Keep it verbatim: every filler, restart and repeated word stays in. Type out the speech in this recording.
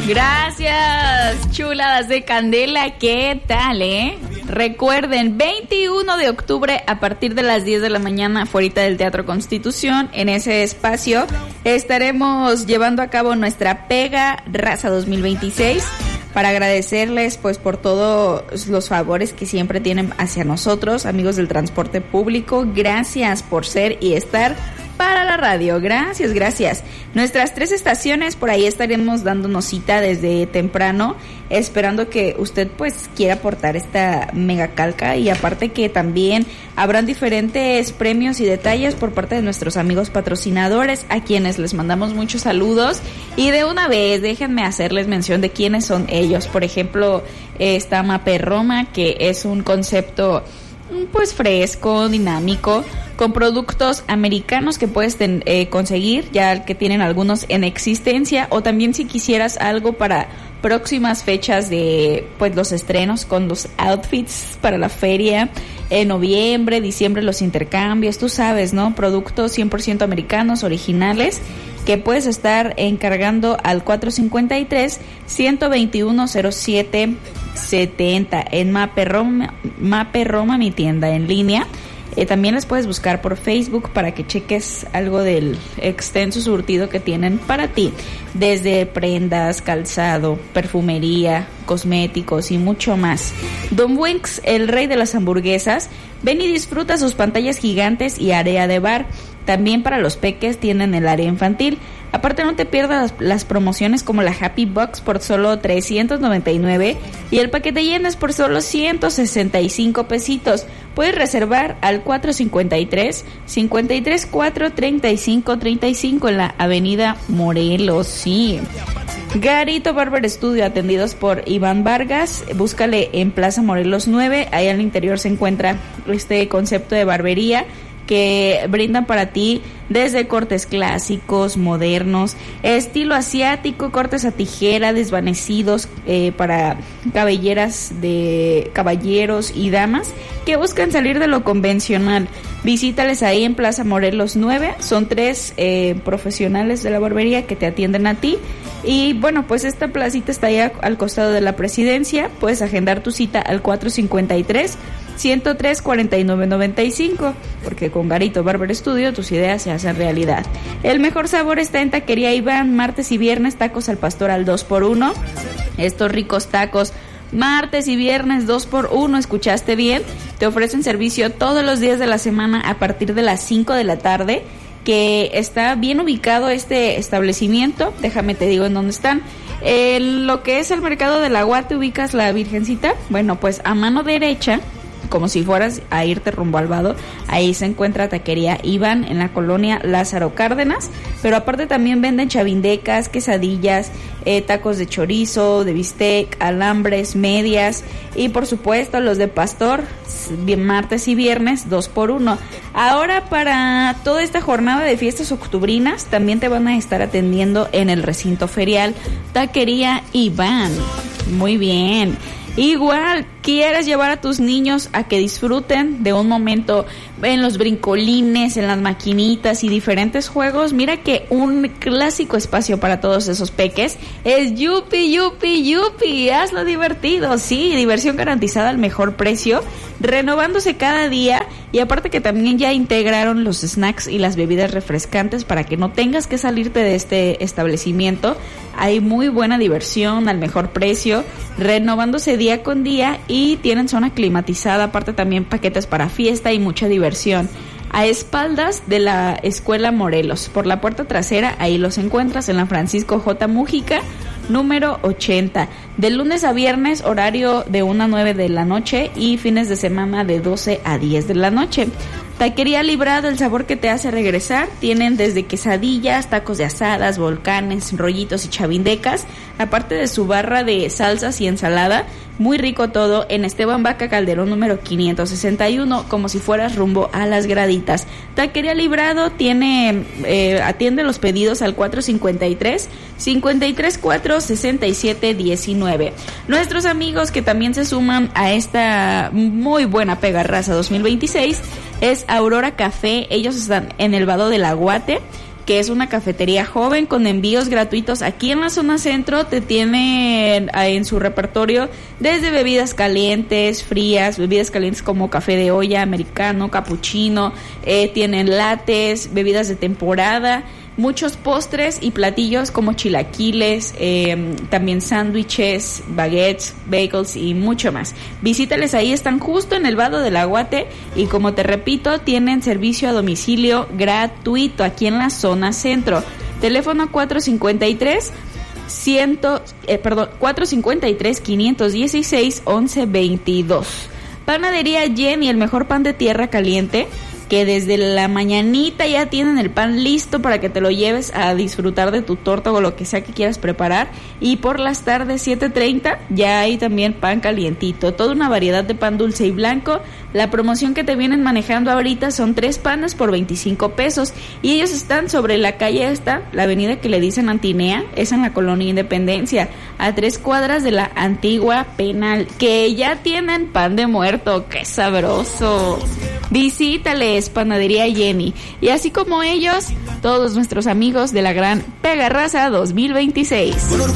Gracias, chuladas de Candela. ¿Qué tal, eh? Recuerden, veintiuno de octubre a partir de las diez de la mañana, afuera del Teatro Constitución, en ese espacio estaremos llevando a cabo nuestra Pega Raza dos mil veintiséis. Para agradecerles pues por todos los favores que siempre tienen hacia nosotros, amigos del transporte público. Gracias por ser y estar para la radio. Gracias, gracias. Nuestras tres estaciones, por ahí estaremos dándonos cita desde temprano, esperando que usted pues quiera aportar esta mega calca, y aparte que también habrán diferentes premios y detalles por parte de nuestros amigos patrocinadores, a quienes les mandamos muchos saludos. Y de una vez déjenme hacerles mención de quiénes son ellos. Por ejemplo, está Mape Roma, que es un concepto pues fresco, dinámico, con productos americanos que puedes ten, eh, conseguir, ya que tienen algunos en existencia, o también si quisieras algo para próximas fechas de pues los estrenos, con los outfits para la feria en noviembre, diciembre, los intercambios, tú sabes, ¿no? Productos cien por ciento americanos, originales, que puedes estar encargando al cuatro cincuenta y tres, ciento veintiuno, cero siete setenta en Mape Roma, Mape Roma, mi tienda en línea. Eh, también les puedes buscar por Facebook para que cheques algo del extenso surtido que tienen para ti, desde prendas, calzado, perfumería, cosméticos y mucho más. Don Winks, el rey de las hamburguesas. Ven y disfruta sus pantallas gigantes y área de bar. También para los peques tienen el área infantil. Aparte, no te pierdas las, las promociones como la Happy Box por solo trescientos noventa y nueve y el paquete llenas por solo ciento sesenta y cinco pesitos. Puedes reservar al cuatro cincuenta y tres, cincuenta y tres cuatro, treinta y cinco treinta y cinco en la avenida Morelos. Sí. Garito Barber Studio, atendidos por Iván Vargas. Búscale en Plaza Morelos nueve. Ahí al interior se encuentra este concepto de barbería que brindan para ti desde cortes clásicos, modernos, estilo asiático, cortes a tijera, desvanecidos, eh, para cabelleras de caballeros y damas que buscan salir de lo convencional. Visítales ahí en Plaza Morelos nueve. Son tres eh, profesionales de la barbería que te atienden a ti. Y bueno, pues esta placita está ahí al costado de la Presidencia. Puedes agendar tu cita al cuatro cincuenta y tres, ciento tres, cuarenta y nueve noventa y cinco, porque con Garito Barber Studio tus ideas se hacen realidad. El mejor sabor está en Taquería Iván. Martes y viernes tacos al pastor al dos por uno. Estos ricos tacos martes y viernes dos por uno, ¿escuchaste bien? Te ofrecen servicio todos los días de la semana a partir de las cinco de la tarde, que está bien ubicado este establecimiento. Déjame te digo en dónde están. En lo que es el mercado del Agua, ¿te ubicas la Virgencita? Bueno, pues a mano derecha, como si fueras a irte rumbo al Vado, ahí se encuentra Taquería Iván en la colonia Lázaro Cárdenas. Pero aparte también venden chavindecas, quesadillas, eh, tacos de chorizo, de bistec, alambres, medias y por supuesto los de pastor, martes y viernes dos por uno. Ahora, para toda esta jornada de fiestas octubrinas, también te van a estar atendiendo en el recinto ferial Taquería Iván. Muy bien. Igual, ¿quieres llevar a tus niños a que disfruten de un momento en los brincolines, en las maquinitas y diferentes juegos? Mira que un clásico espacio para todos esos peques es Yupi, Yupi, Yupi. Hazlo divertido, sí, diversión garantizada al mejor precio, renovándose cada día. Y aparte que también ya integraron los snacks y las bebidas refrescantes para que no tengas que salirte de este establecimiento. Hay muy buena diversión al mejor precio, renovándose día con día, y tienen zona climatizada, aparte también paquetes para fiesta y mucha diversión. A espaldas de la Escuela Morelos, por la puerta trasera, ahí los encuentras en la Francisco J. Mújica, número ochenta. De lunes a viernes, horario de una a nueve de la noche, y fines de semana de doce a diez de la noche. Taquería Librado, el sabor que te hace regresar. Tienen desde quesadillas, tacos de asadas, volcanes, rollitos y chavindecas, aparte de su barra de salsas y ensalada. Muy rico todo en Esteban Vaca Calderón número quinientos sesenta y uno, como si fueras rumbo a Las Graditas. Taquería Librado tiene eh, atiende los pedidos al cuatro cincuenta y tres, cincuenta y tres cuatro, sesenta y siete diecinueve. Nuestros amigos que también se suman a esta muy buena Pega Raza dos mil veintiséis es Aurora Café. Ellos están en el Vado del Aguate, que es una cafetería joven con envíos gratuitos aquí en la zona centro. Te tienen en su repertorio desde bebidas calientes, frías, bebidas calientes como café de olla, americano, capuchino, eh, tienen lates, bebidas de temporada, muchos postres y platillos como chilaquiles, eh, también sándwiches, baguettes, bagels y mucho más. Visítales ahí, están justo en el Vado del Aguate y como te repito, tienen servicio a domicilio gratuito aquí en la zona centro. Teléfono cuatro cinco tres, cien, eh, perdón, cuatro cinco tres, quinientos dieciséis, once veintidós. Panadería Jenny, el mejor pan de tierra caliente, que desde la mañanita ya tienen el pan listo para que te lo lleves a disfrutar de tu torta o lo que sea que quieras preparar. Y por las tardes, siete treinta, ya hay también pan calientito. Toda una variedad de pan dulce y blanco. La promoción que te vienen manejando ahorita son tres panes por veinticinco pesos. Y ellos están sobre la calle esta, la avenida que le dicen Antinea, es en la Colonia Independencia, a tres cuadras de la antigua Penal, que ya tienen pan de muerto. ¡Qué sabroso! Visítales, Panadería Jenny. Y así como ellos, todos nuestros amigos de la gran Pega Raza dos mil veintiséis.